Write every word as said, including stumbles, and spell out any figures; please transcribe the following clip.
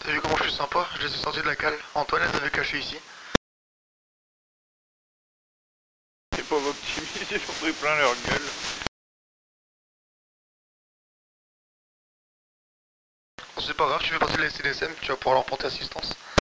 T'as vu comment je suis sympa? Je les ai sortis de la cale. Antoine les avait cachés ici. Les pauvres optimistes, ils ont pris plein leur gueule. C'est pas grave, tu fais partie de la S C D S M, tu vas pouvoir leur porter assistance.